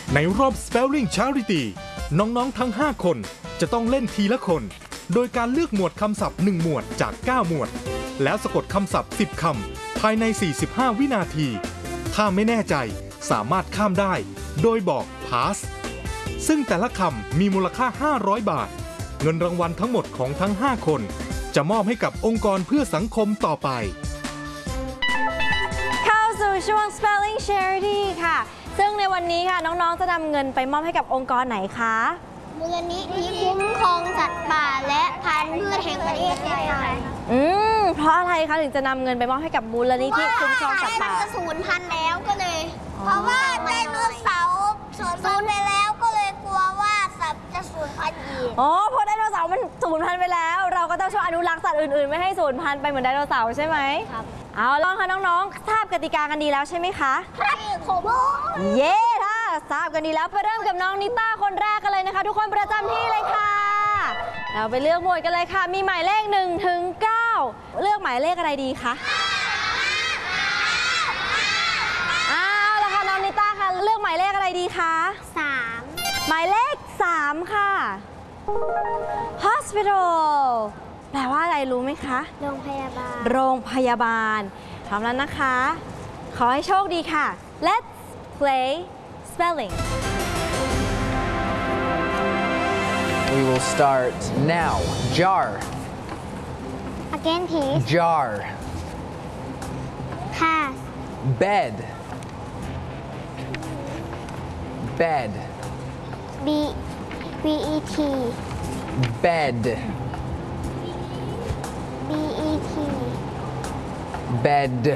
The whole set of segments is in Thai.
ในรอบ Spelling Charity น้องๆทั้ง 5 คนจะต้องเล่นทีละคน โดยการเลือกหมวดคำศัพท์ 1 หมวดจาก 9 หมวด แล้วสะกดคำศัพท์ 10 คำภายใน 45 วินาที ถ้าไม่แน่ใจสามารถข้ามได้ โดยบอก pass ซึ่งแต่ละคำมีมูลค่า 500 บาท เงินรางวัลทั้งหมดของทั้ง 5 คนจะมอบให้กับองค์กรเพื่อสังคมต่อไปเข้าสู่ช่วง Spelling Charity ค่ะซึ่งในวันนี้ค่ะน้องๆจะนำเงินไปมอบให้กับองค์กรไหนคะมูลนิธิคุ้มครองสัตว์ป่าและพันธุ์พืชแห่งประเทศไทยเพราะอะไรคะถึงจะนำเงินไปมอบให้กับมูลนิธิคุ้มครองสัตว์ป่ามันจะสูญพันธุ์แล้วก็เลย เพราะว่าไดโนเสาร์สูญพันธุ์ไปแล้วก็เลยกลัวว่าสัตว์จะสูญพันธุ์อีกเพราะไดโนเสาร์มันสูญพันธุ์ไปแล้ว เราก็ต้องช่วยอนุรักษ์สัตว์อื่นๆไม่ให้สูญพันธุ์ไปเหมือนไดโนเสาร์ใช่ไหมครับเอาล่ะค่ะน้องๆทราบกติกากันดีแล้วใช่ไหมคะผมเย้ถ้าทราบกันดีแล้วไปเริ่มกับน้องนิต้าคนแรกกันเลยนะคะทุกคนประจำที่เลยค่ะเราไปเลือกหมวดกันเลยค่ะมีหมายเลข1 ถึง 9เลือกหมายเลขอะไรดีคะแล้วค่ะน้องนิต้าค่ะเลือกหมายเลขอะไรดีคะ 3 หมายเลข3ค่ะ hospital แปลว่าอะไรรู้ไหมคะโรงพยาบาลโรงพยาบาลพร้อมแล้วนะคะขอให้โชคดีค่ะ Let's play spelling We will start now. Jar. Again, please. Jar. Pass. Bed. Bed. B-E-T. Bed. B-E-T. Bed.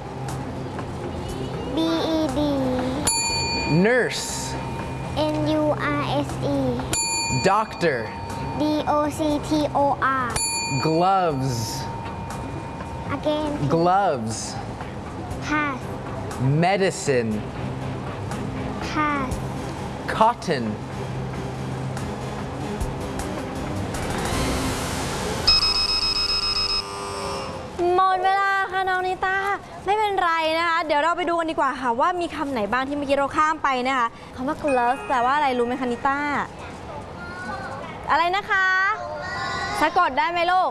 B-E-D. Nurse. N-U-R-S-E. Doctor. D-O-C-T-O-R. Gloves. Again. Gloves. Pass. Medicine. Pass. Cotton. หมดเวลาค่ะน้องนิต้าไม่เป็นไรนะคะเดี๋ยวเราไปดูกันดีกว่าค่ะว่ามีคำไหนบ้างที่เมื่อกี้เราข้ามไปนะคะคำว่า gloves แปลว่าอะไรรู้ไหมคะนิต้าอะไรนะคะสะกดได้ไหมลูก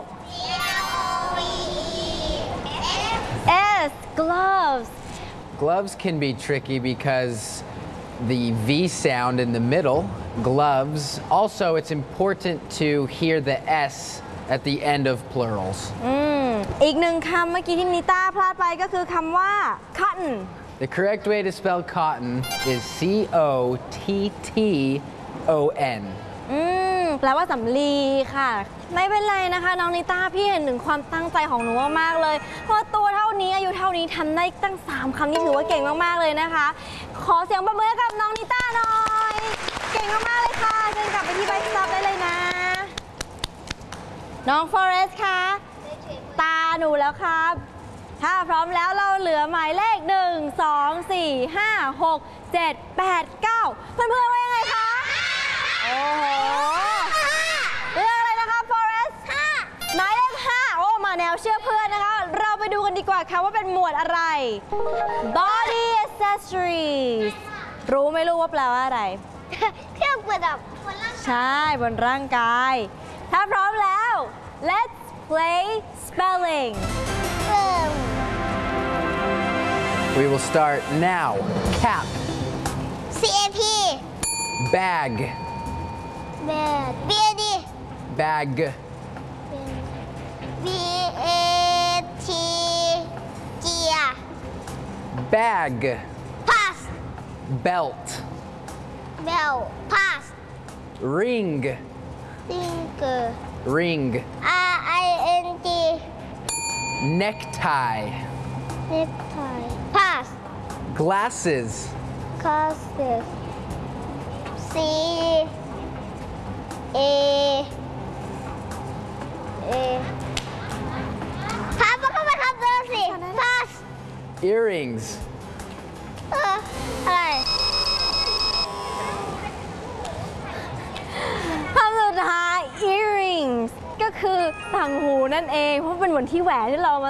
S gloves Gloves can be tricky because the V sound in the middle, gloves. Also, it's important to hear the S at the end of plurals. อีกหนึ่งคำเมื่อกี้ที่นิต้าพลาดไปก็คือคำว่า cotton The correct way to spell cotton is C-O-T-T-O-N. แปลว่าสำลีค่ะไม่เป็นไรนะคะน้องนิต้าพี่เห็นถึงความตั้งใจของหนูมากๆเลยเพราะตัวเท่านี้อายุเท่านี้ทำได้ตั้ง3 คำนี่ถือว่าเก่งมากๆเลยนะคะขอเสียงปรบมือให้กับน้องนิต้าหน่อยเก่งมากๆเลยค่ะเชิญกลับไปที่ใบสต็อปได้เลยนะน้องฟอเรสต์คะตาหนูแล้วครับถ้าพร้อมแล้วเราเหลือหมายเลข1 2 4 5 6 7 8 9เพื่อนๆว่ายังไงคะโอ้โหเรื่องอะไรนะคะ Forest หมายเลข5โอ้มาแนวเชื่อเพื่อนนะคะเราไปดูกันดีกว่าค่ะว่าเป็นหมวดอะไร Body Accessories รู้ไหมลูกว่าแปลว่าอะไรเครื่องประดับใช่บนร่างกายถ้าพร้อมแล้ว Let's play spelling We will start now. Cap. C-A-P. Bag. B-A-D. Bag. B-A-T. Gia. Bag. Pass. Belt. Bell. Pass. Ring. Finger. Ring. R-I-N-G. Necktie. Necktie. Pass. Glasses. Glasses. C A A พับเข้าไปครับเบอร์สิพัส Earrings. อะไรคำสุดท้าย earrings ก็คือต่างหูนั่นเองเพราะเป็นเหมือนที่แหวนที่เรามา